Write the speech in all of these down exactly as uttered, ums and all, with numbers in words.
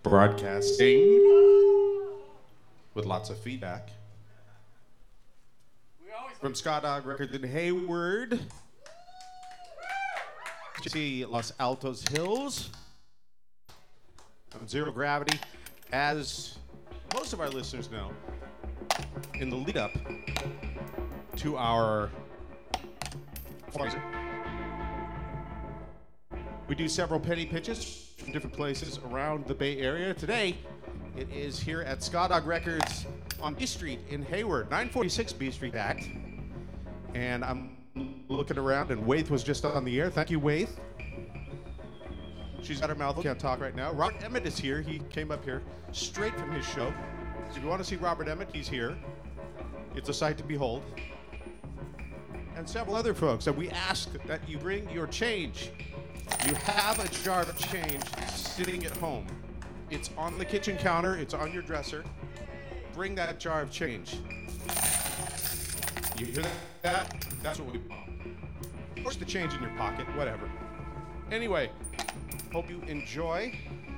Broadcasting with lots of feedback from Ska Dog Records in Hayward. You see Los Altos Hills on Zero Gravity. As most of our listeners know, in the lead up to our fundraiser, we do several penny pitches from different places around the Bay Area. Today, it is here at Ska Dog Records on B Street in Hayward, nine forty-six B Street Act. And I'm looking around, and Waith was just on the air. Thank you, Waith. She's got her mouth, can't talk right now. Robert Emmett is here. He came up here straight from his show. So if you want to see Robert Emmett, he's here. It's a sight to behold. And several other folks. And we ask that you bring your change. You have a jar of change sitting at home. It's on the kitchen counter. It's on your dresser. Bring that jar of change. You hear that? That's what we want. Of course, the change in your pocket, whatever. Anyway, hope you enjoy.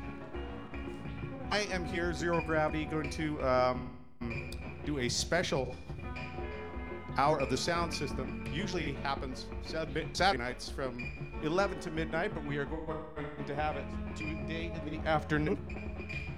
I am here, Zero Gravity, going to um, do a special hour of the sound system. Usually happens Saturday nights from eleven to midnight, but we are going to have it today in the afternoon.